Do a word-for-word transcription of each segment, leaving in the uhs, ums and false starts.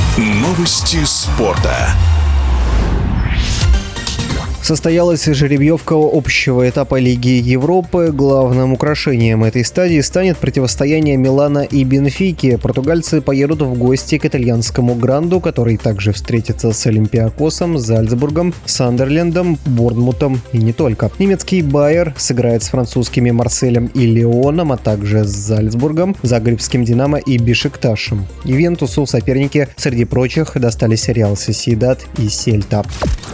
Новости спорта. Состоялась жеребьевка общего этапа Лиги Европы. Главным украшением этой стадии станет противостояние Милана и Бенфики. Португальцы поедут в гости к итальянскому Гранду, который также встретится с Олимпиакосом, Зальцбургом, Сандерлендом, Борнмутом и не только. Немецкий Байер сыграет с французскими Марселем и Лионом, а также с Зальцбургом, Загребским Динамо и Бешикташем. Ювентусу в соперники среди прочих достались Реал Сосьедад и Сельта.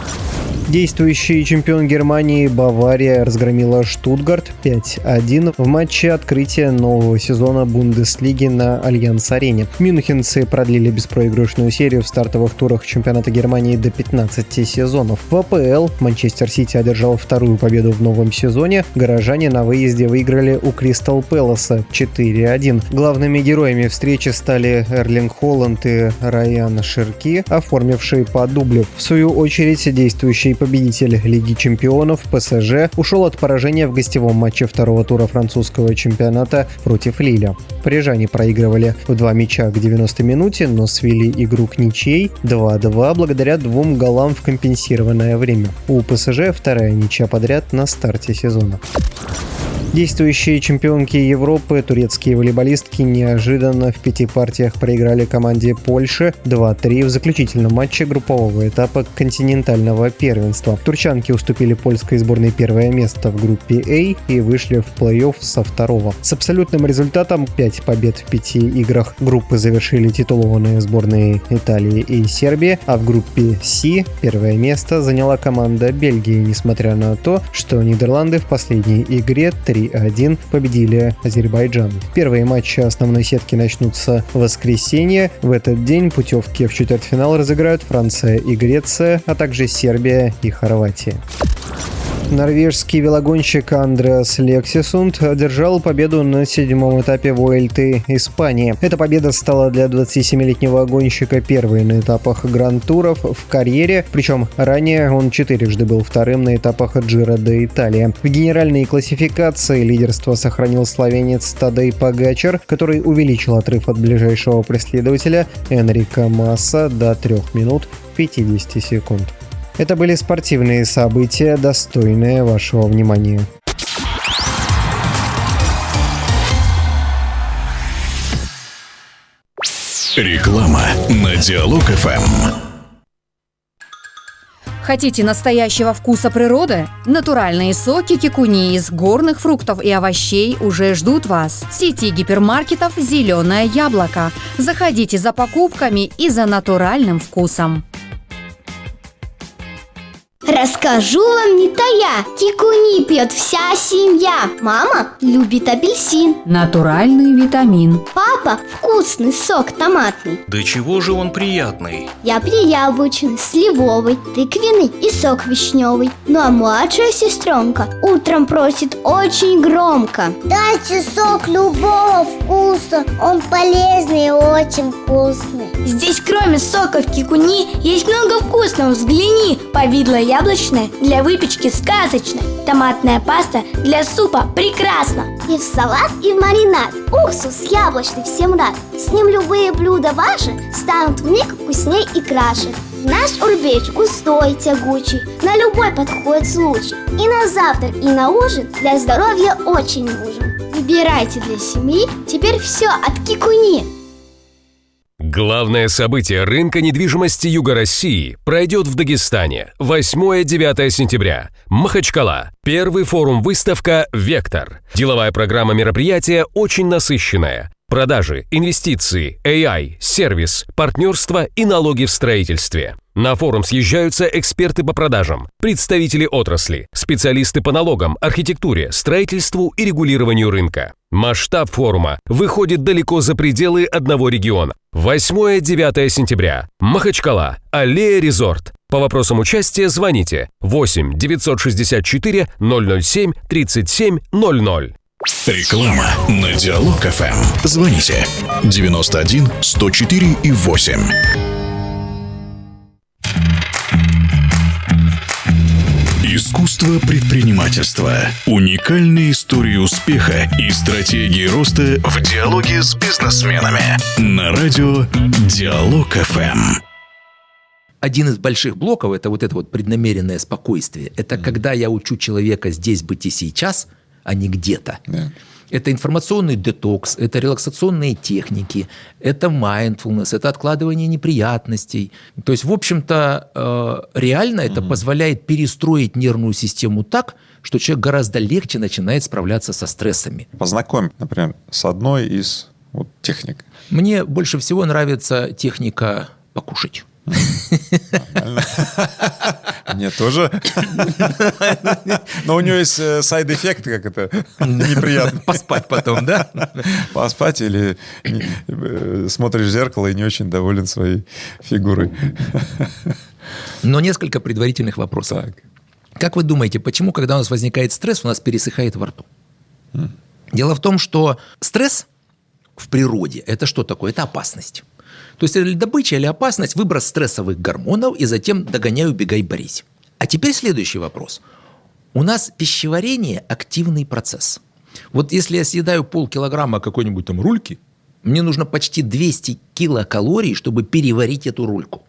Действующий чемпион Германии Бавария разгромила Штутгарт пять один в матче открытия нового сезона Бундеслиги на Альянс-арене. Мюнхенцы продлили беспроигрышную серию в стартовых турах чемпионата Германии до пятнадцати сезонов. В АПЛ Манчестер Сити одержал вторую победу в новом сезоне. Горожане на выезде выиграли у Кристал Пэласа четыре один. Главными героями встречи стали Эрлинг Холланд и Райан Ширки, оформившие по дублю. В свою очередь, действующий победитель Лиги чемпионов ПСЖ ушел от поражения в гостевом матче второго тура французского чемпионата против Лиля. Парижане проигрывали в два мяча к девяностой минуте, но свели игру к ничьей два два благодаря двум голам в компенсированное время. У ПСЖ вторая ничья подряд на старте сезона. Действующие чемпионки Европы, турецкие волейболистки, неожиданно в пяти партиях проиграли команде Польши два три в заключительном матче группового этапа континентального первенства. Турчанки уступили польской сборной первое место в группе А и вышли в плей-офф со второго. С абсолютным результатом пять побед в пяти играх группы завершили титулованные сборные Италии и Сербии, а в группе С первое место заняла команда Бельгии, несмотря на то, что Нидерланды в последней игре три один победили Азербайджан. Первые матчи основной сетки начнутся в воскресенье. В этот день путевки в четвертьфинал разыграют Франция и Греция, а также Сербия и Хорватия. Норвежский велогонщик Андреас Лексисунд одержал победу на седьмом этапе Вуэльты Испании. Эта победа стала для двадцатисемилетнего гонщика первой на этапах Гран-туров в карьере, причем ранее он четырежды был вторым на этапах Джиро де Италия. В генеральной классификации лидерство сохранил словенец Тадей Погачар, который увеличил отрыв от ближайшего преследователя Энрика Масса до трёх минут пятидесяти секунд. Это были спортивные события, достойные вашего внимания. Реклама на Диалог-ФМ. Хотите настоящего вкуса природы? Натуральные соки кикуни из горных фруктов и овощей уже ждут вас. В сети гипермаркетов «Зеленое яблоко». Заходите за покупками и за натуральным вкусом. Расскажу вам не тая, кикуни пьет вся семья. Мама любит апельсин. Натуральный витамин. Папа вкусный сок томатный. Да чего же он приятный? Я яблочный, сливовый, тыквенный и сок вишневый. Ну а младшая сестренка утром просит очень громко: дайте сок любого вкуса, он полезный и очень вкусный. Здесь кроме соков кикуни есть много вкусного, взгляни. Повидло яблочное для выпечки сказочно. Томатная паста для супа прекрасно. И в салат, и в маринад. Уксус яблочный всем рад. С ним любые блюда ваши станут вмиг вкусней и краше. Наш урбеч густой, тягучий, на любой подходит случай. И на завтрак, и на ужин для здоровья очень нужен. Выбирайте для семьи теперь все от кикуни. Главное событие рынка недвижимости Юга России пройдет в Дагестане восьмое-девятое сентября. Махачкала. Первый форум-выставка «Вектор». Деловая программа мероприятия очень насыщенная. Продажи, инвестиции, эй ай, сервис, партнерство и налоги в строительстве. На форум съезжаются эксперты по продажам, представители отрасли, специалисты по налогам, архитектуре, строительству и регулированию рынка. Масштаб форума выходит далеко за пределы одного региона. восьмое-девятое сентября. Махачкала. Аллея Резорт. По вопросам участия звоните восемь девятьсот шестьдесят четыре ноль ноль семь тридцать семь ноль ноль. Реклама на Диалог-ФМ. Звоните девяносто один сто четыре и восемь. Искусство предпринимательства. Уникальные истории успеха и стратегии роста в диалоге с бизнесменами. На радио Диалог-ФМ. Один из больших блоков – это вот это вот преднамеренное спокойствие. Это mm. когда я учу человека здесь быть и сейчас, а не где-то. Yeah. Это информационный детокс, это релаксационные техники, это mindfulness, это откладывание неприятностей. То есть, в общем-то, реально это mm-hmm. позволяет перестроить нервную систему так, что человек гораздо легче начинает справляться со стрессами. Познакомь, например, с одной из вот, техник. Мне больше всего нравится техника покушать. Мне тоже. Но у нее есть сайд-эффект, как это неприятно. Поспать потом, да? Поспать или смотришь в зеркало и не очень доволен своей фигурой. Но несколько предварительных вопросов. Так. Как вы думаете, почему, когда у нас возникает стресс, у нас пересыхает во рту? Mm. Дело в том, что стресс в природе – это что такое? Это опасность. То есть, или добыча, или опасность, выброс стрессовых гормонов, и затем догоняй, убегай, борись. А теперь следующий вопрос. У нас пищеварение – активный процесс. Вот если я съедаю полкилограмма какой-нибудь там рульки, мне нужно почти двести килокалорий, чтобы переварить эту рульку.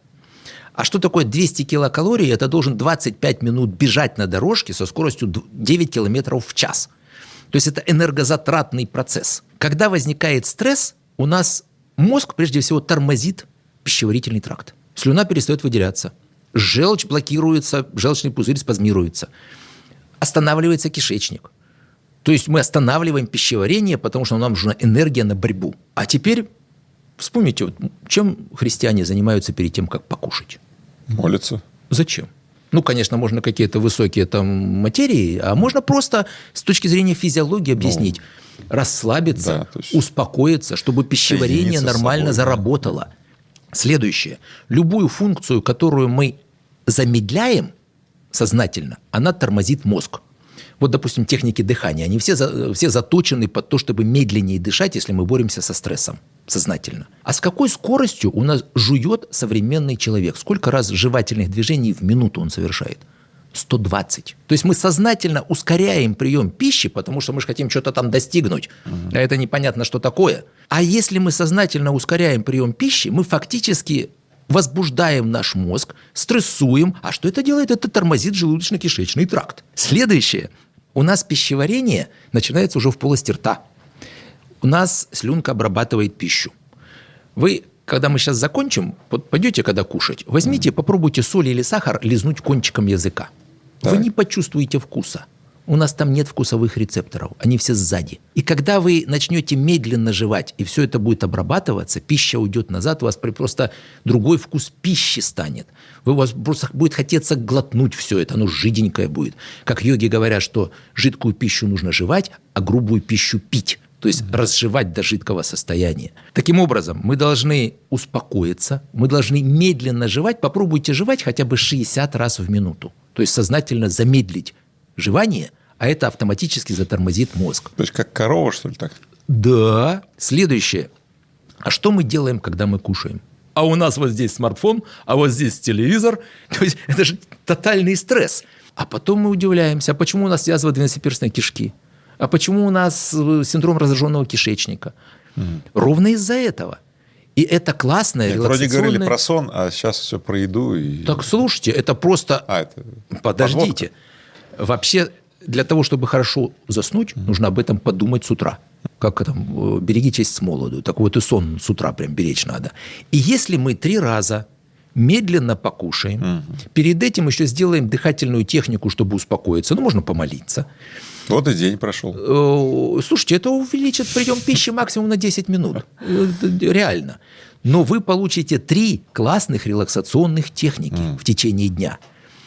А что такое двести килокалорий? Это должен двадцать пять минут бежать на дорожке со скоростью девять километров в час. То есть, это энергозатратный процесс. Когда возникает стресс, у нас мозг, прежде всего, тормозит пищеварительный тракт. Слюна перестает выделяться. Желчь блокируется, желчный пузырь спазмируется. Останавливается кишечник. То есть мы останавливаем пищеварение, потому что нам нужна энергия на борьбу. А теперь вспомните, вот, чем христиане занимаются перед тем, как покушать? Молятся. Зачем? Ну, конечно, можно какие-то высокие там материи, а можно просто с точки зрения физиологии объяснить. Ну, расслабиться, да, успокоиться, чтобы пищеварение нормально собой, заработало. Да. Следующее. Любую функцию, которую мы замедляем сознательно, она тормозит мозг. Вот, допустим, техники дыхания. Они все, все заточены под то, чтобы медленнее дышать, если мы боремся со стрессом сознательно. А с какой скоростью у нас жует современный человек? Сколько раз жевательных движений в минуту он совершает? сто двадцать. То есть мы сознательно ускоряем прием пищи, потому что мы же хотим что-то там достигнуть. Uh-huh. А это непонятно, что такое. А если мы сознательно ускоряем прием пищи, мы фактически возбуждаем наш мозг, стрессуем. А что это делает? Это тормозит желудочно-кишечный тракт. Следующее. У нас пищеварение начинается уже в полости рта. У нас слюнка обрабатывает пищу. Вы, когда мы сейчас закончим, пойдете когда кушать, возьмите, попробуйте соль или сахар лизнуть кончиком языка. Так. Вы не почувствуете вкуса. У нас там нет вкусовых рецепторов, они все сзади. И когда вы начнете медленно жевать, и все это будет обрабатываться, пища уйдет назад, у вас просто другой вкус пищи станет. Вы, у вас просто будет хотеться глотнуть все это, оно жиденькое будет. Как йоги говорят, что жидкую пищу нужно жевать, а грубую пищу пить. То есть mm-hmm. разжевать до жидкого состояния. Таким образом, мы должны успокоиться, мы должны медленно жевать. Попробуйте жевать хотя бы шестьдесят раз в минуту. То есть сознательно замедлить жевание, а это автоматически затормозит мозг. То есть как корова, что ли, так? Да. Следующее. А что мы делаем, когда мы кушаем? А у нас вот здесь смартфон, а вот здесь телевизор. То есть это же тотальный стресс. А потом мы удивляемся, а почему у нас язва двенадцатиперстной кишки? А почему у нас синдром раздраженного кишечника? Mm. Ровно из-за этого. И это классное релаксационное... Вроде говорили про сон, а сейчас все про еду. И... Так слушайте, это просто... А, это... Подождите. Подводка. Вообще, для того, чтобы хорошо заснуть, mm. нужно об этом подумать с утра. Как там, береги честь с молоду. Так вот и сон с утра прям беречь надо. И если мы три раза медленно покушаем, mm. перед этим еще сделаем дыхательную технику, чтобы успокоиться, ну, можно помолиться. Вот и день прошел. Слушайте, это увеличит прием пищи максимум на десять минут. Реально. Но вы получите три классных релаксационных техники mm. в течение дня.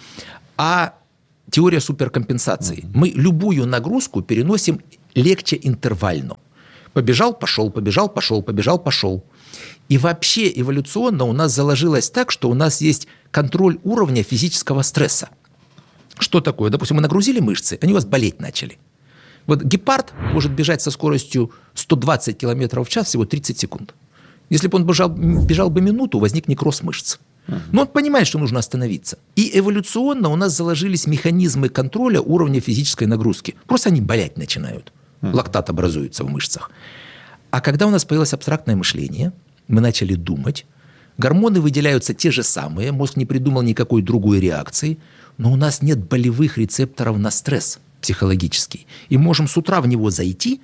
А теория суперкомпенсации. Mm. Мы любую нагрузку переносим легче интервально. Побежал, пошел, побежал, пошел, побежал, пошел. И вообще эволюционно у нас заложилось так, что у нас есть контроль уровня физического стресса. Что такое? Допустим, мы нагрузили мышцы, они у вас болеть начали. Вот гепард может бежать со скоростью сто двадцать километров в час всего тридцать секунд. Если бы он бежал, бежал бы минуту, возник некроз мышц. Но он понимает, что нужно остановиться. И эволюционно у нас заложились механизмы контроля уровня физической нагрузки. Просто они болеть начинают. Лактат образуется в мышцах. А когда у нас появилось абстрактное мышление, мы начали думать, гормоны выделяются те же самые, мозг не придумал никакой другой реакции, но у нас нет болевых рецепторов на стресс психологический. И можем с утра в него зайти,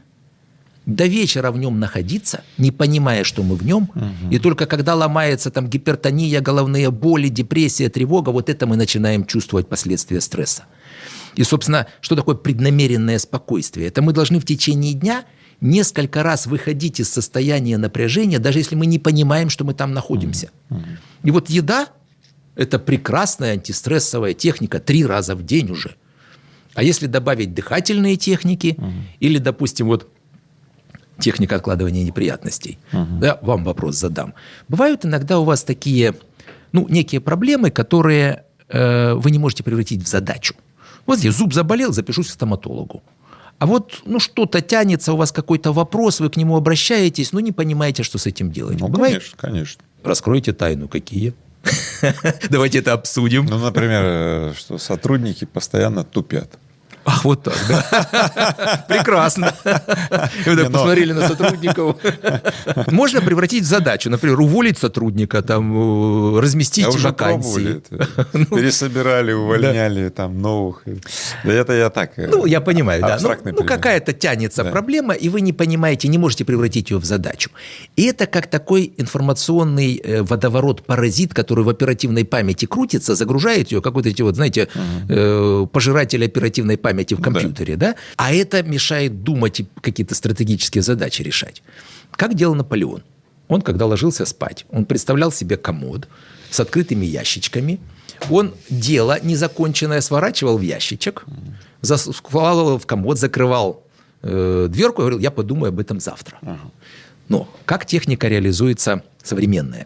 до вечера в нем находиться, не понимая, что мы в нем, угу. и только когда ломается там гипертония, головные боли, депрессия, тревога, вот это мы начинаем чувствовать последствия стресса. И, собственно, что такое преднамеренное спокойствие? Это мы должны в течение дня несколько раз выходить из состояния напряжения, даже если мы не понимаем, что мы там находимся. Угу. И вот еда – это прекрасная антистрессовая техника три раза в день уже. А если добавить дыхательные техники угу. или, допустим, вот техника откладывания неприятностей. Uh-huh. Да, вам вопрос задам. Бывают иногда у вас такие, ну, некие проблемы, которые э, вы не можете превратить в задачу. Вот здесь зуб заболел, запишусь к стоматологу. А вот, ну, что-то тянется, у вас какой-то вопрос, вы к нему обращаетесь, но не понимаете, что с этим делать. Ну, Бывает? конечно, конечно. Раскройте тайну. Какие? Давайте это обсудим. Ну, например, что сотрудники постоянно тупят. Ах, вот так, да. Прекрасно. Вы так посмотрели на сотрудников. Можно превратить в задачу. Например, уволить сотрудника, там, разместить вакансии. Пересобирали, увольняли, там, новых. Да это я так. Ну, я понимаю, да. Ну, какая-то тянется проблема, и вы не понимаете, не можете превратить ее в задачу. И это как такой информационный водоворот-паразит, который в оперативной памяти крутится, загружает ее, как вот эти вот, знаете, пожиратели оперативной памяти в компьютере, да. да? А это мешает думать и какие-то стратегические задачи решать. Как делал Наполеон? Он, когда ложился спать, он представлял себе комод с открытыми ящичками. Он дело незаконченное сворачивал в ящичек, складывал его в комод, закрывал э, дверку и говорил, я подумаю об этом завтра. Ага. Но как техника реализуется современная?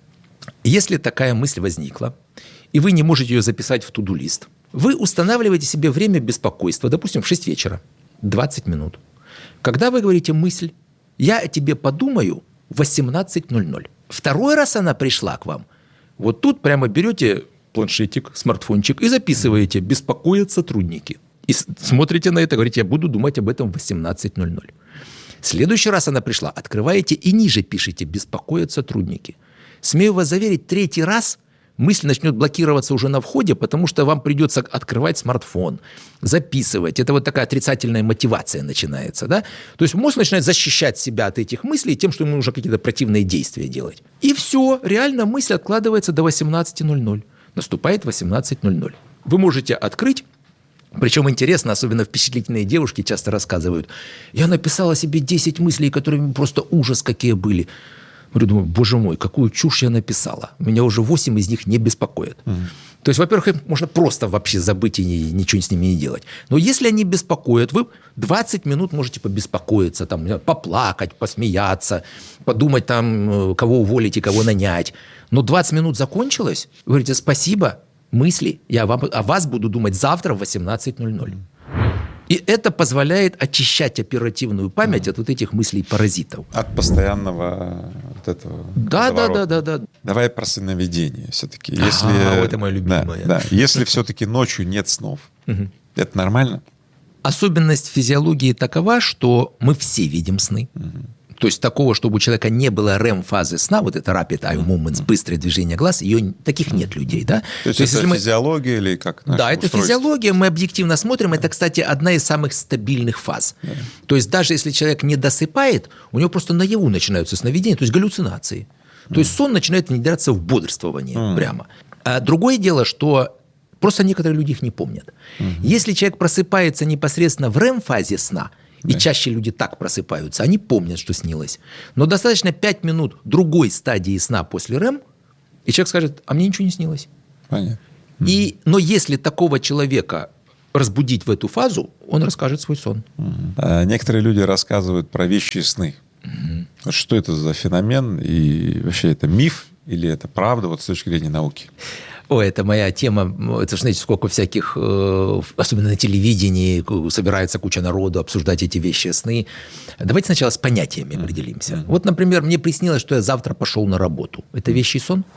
Если такая мысль возникла, и вы не можете ее записать в туду-лист, вы устанавливаете себе время беспокойства, допустим, в шесть вечера, двадцать минут. Когда вы говорите мысль, я о тебе подумаю в восемнадцать ноль ноль. Второй раз она пришла к вам. Вот тут прямо берете планшетик, смартфончик и записываете «беспокоят сотрудники». И смотрите на это, говорите, я буду думать об этом в восемнадцать ноль ноль. В следующий раз она пришла, открываете и ниже пишите «беспокоят сотрудники». Смею вас заверить, третий раз мысль начнет блокироваться уже на входе, потому что вам придется открывать смартфон, записывать. Это вот такая отрицательная мотивация начинается. Да? То есть мозг начинает защищать себя от этих мыслей тем, что ему нужно какие-то противные действия делать. И все, реально мысль откладывается до восемнадцать ноль ноль. Наступает восемнадцать ноль ноль. Вы можете открыть, причем интересно, особенно впечатлительные девушки часто рассказывают, я написала себе десять мыслей, которые просто ужас какие были. Я думаю, боже мой, какую чушь я написала. Меня уже восемь из них не беспокоят. Mm. То есть, во-первых, их можно просто вообще забыть и ничего с ними не делать. Но если они беспокоят, вы двадцать минут можете побеспокоиться, там, поплакать, посмеяться, подумать, там, кого уволить и кого нанять. Но двадцать минут закончилось, вы говорите, спасибо, мысли, я вам, о вас буду думать завтра в восемнадцать ноль ноль. И это позволяет очищать оперативную память mm. от вот этих мыслей-паразитов. От постоянного вот этого да, да, да, да, да. Давай про сновидение все-таки. Если, а, это мое любимое. Да, да. Если все-таки ночью нет снов, mm-hmm. это нормально? Особенность физиологии такова, что мы все видим сны. Mm-hmm. То есть такого, чтобы у человека не было рэм-фазы сна, вот это rapid eye movements, быстрое движение глаз, ее, таких нет людей. Да? То есть, То есть это мы... физиология или как? Да, это устройство? Физиология, мы объективно смотрим. Это, кстати, одна из самых стабильных фаз. Да. То есть даже если человек не досыпает, у него просто наяву начинаются сновидения, то есть галлюцинации. То mm. есть сон начинает внедряться в бодрствование mm. прямо. А другое дело, что просто некоторые люди их не помнят. Mm-hmm. Если человек просыпается непосредственно в рэм-фазе сна, и да. чаще люди так просыпаются, они помнят, что снилось. Но достаточно пять минут другой стадии сна после рэм, и человек скажет, а мне ничего не снилось. Понятно. И, но если такого человека разбудить в эту фазу, он расскажет свой сон. А некоторые люди рассказывают про вещие сны. Угу. Что это за феномен? И вообще это миф или это правда вот с точки зрения науки? О, это моя тема. Это, знаете, сколько всяких, особенно на телевидении, собирается куча народу обсуждать эти вещи, сны. Давайте сначала с понятиями определимся. Mm-hmm. Вот, например, мне приснилось, что я завтра пошел на работу. Это вещий сон?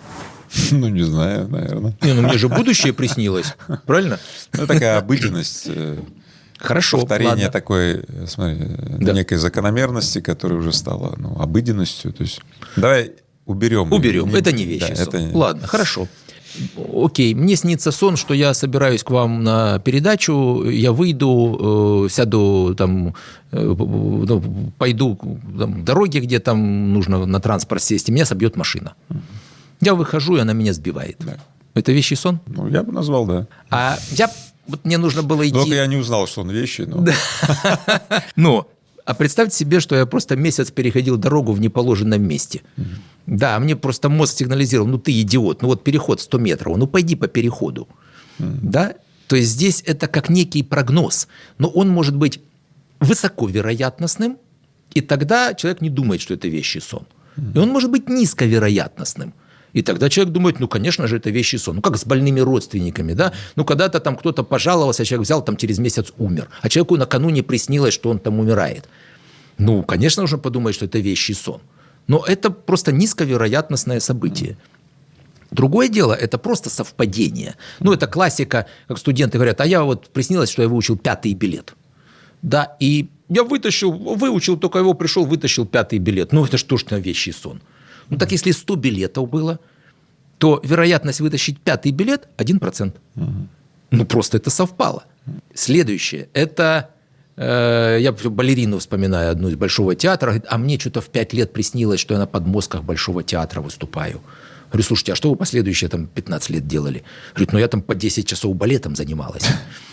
Ну, не знаю, наверное. Не, ну мне же будущее приснилось, правильно? Ну, такая обыденность. Хорошо, повторение ладно. такой, смотри, Да. некой закономерности, которая уже стала ну, обыденностью. То есть, давай уберем. Уберем. Это не вещий да, сон. это... Ладно, хорошо. Окей, мне снится сон, что я собираюсь к вам на передачу, я выйду, э, сяду там, э, ну, пойду там, дороги, где там нужно на транспорт сесть, и меня собьет машина. Я выхожу, и она меня сбивает. Да. Это вещий сон? Ну, я бы назвал, да. А я, вот мне нужно было идти... Только я не узнал, что он вещий. Но... Да. Но, а представьте себе, что я просто месяц переходил дорогу в неположенном месте. Да, мне просто мозг сигнализировал, ну ты идиот, ну вот переход сто метров, ну пойди по переходу. Да? То есть здесь это как некий прогноз, но он может быть высоковероятностным, и тогда человек не думает, что это вещий сон. И он может быть низковероятностным. И тогда человек думает, ну, конечно же, это вещий сон. Ну, как с больными родственниками, да? Ну, когда-то там кто-то пожаловался, человек взял, там через месяц умер. А человеку накануне приснилось, что он там умирает. Ну, конечно, нужно подумать, что это вещий сон. Но это просто низковероятностное событие. Другое дело, это просто совпадение. Ну, это классика, как студенты говорят, а я вот приснилось, что я выучил пятый билет. Да, и я вытащил, выучил, только его пришел, вытащил пятый билет. Ну, это что ж на вещий сон? Ну, так если сто билетов было, то вероятность вытащить пятый билет – один процент. Ну, просто это совпало. Следующее – это… Я балерину вспоминаю, одну из Большого театра. Говорит, а мне что-то в пять лет приснилось, что я на подмостках Большого театра выступаю. Говорю, слушайте, а что вы последующие там пятнадцать лет делали? Говорит, ну я там по десять часов балетом занималась.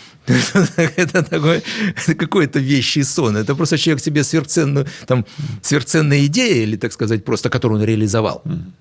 Это такой, какой-то вещий сон. Это просто человек себе сверхценную, там, сверхценная идея, или, так сказать, просто которую он реализовал.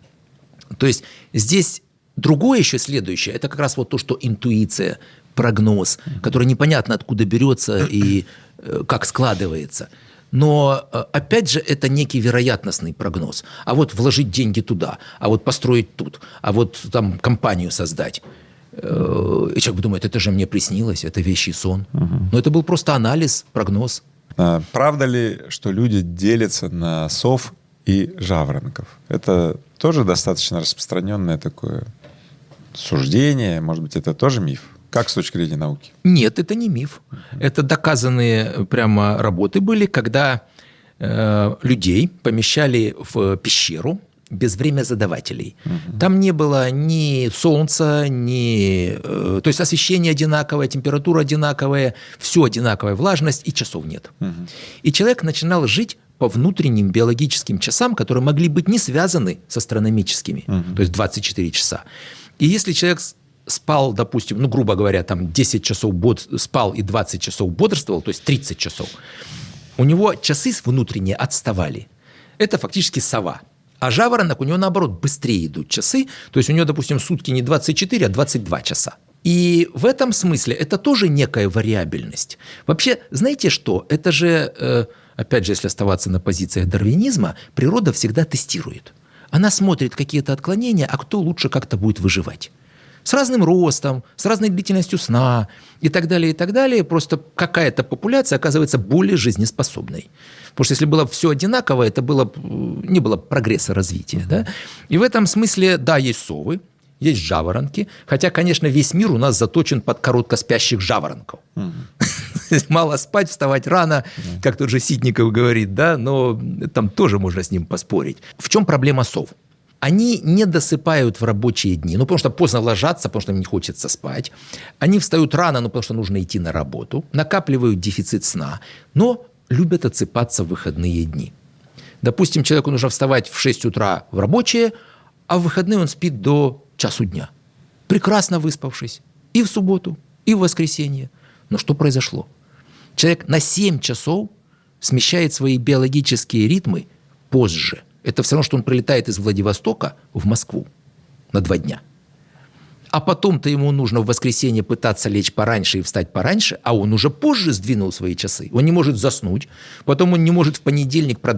То есть здесь другое еще следующее. Это как раз вот то, что интуиция, прогноз, который непонятно откуда берется и как складывается. Но, опять же, это некий вероятностный прогноз. А вот вложить деньги туда, а вот построить тут, а вот там компанию создать. И человек думает, это же мне приснилось, это вещий сон. Но это был просто анализ, прогноз. А правда ли, что люди делятся на сов и жаворонков? Это тоже достаточно распространенное такое суждение. Может быть, это тоже миф? Как с точки зрения науки? Нет, это не миф. Это доказанные прямо работы были, когда э, людей помещали в пещеру без времязадавателей. Угу. Там не было ни солнца, ни... Э, то есть освещение одинаковое, температура одинаковая, все одинаковая, влажность, и часов нет. Угу. И человек начинал жить по внутренним биологическим часам, которые могли быть не связаны с астрономическими, угу. то есть двадцать четыре часа. И если человек спал, допустим, ну, грубо говоря, там десять часов bod- спал и двадцать часов бодрствовал, то есть тридцать часов, у него часы внутренние отставали. Это фактически сова. А жаворонок, у него, наоборот, быстрее идут часы. То есть у него, допустим, сутки не двадцать четыре, а двадцать два часа. И в этом смысле это тоже некая вариабельность. Вообще, знаете что? Это же, опять же, если оставаться на позициях дарвинизма, природа всегда тестирует. Она смотрит какие-то отклонения, а кто лучше как-то будет выживать. С разным ростом, с разной длительностью сна и так далее, и так далее. Просто какая-то популяция оказывается более жизнеспособной. Потому что если было все одинаково, это было, не было прогресса развития. Uh-huh. Да? И в этом смысле, да, есть совы, есть жаворонки. Хотя, конечно, весь мир у нас заточен под короткоспящих жаворонков. Uh-huh. Мало спать, вставать рано, uh-huh. как тот же Ситников говорит, да, но там тоже можно с ним поспорить. В чем проблема сов? Они не досыпают в рабочие дни, ну, потому что поздно ложатся, потому что им не хочется спать. Они встают рано, ну, потому что нужно идти на работу, накапливают дефицит сна, но любят отсыпаться в выходные дни. Допустим, человеку нужно вставать в шесть утра в рабочие, а в выходные он спит до часу дня, прекрасно выспавшись и в субботу, и в воскресенье. Но что произошло? Человек на семь часов смещает свои биологические ритмы позже. Это все равно, что он прилетает из Владивостока в Москву на два дня. А потом-то ему нужно в воскресенье пытаться лечь пораньше и встать пораньше, а он уже позже сдвинул свои часы. Он не может заснуть, потом он не может в понедельник продать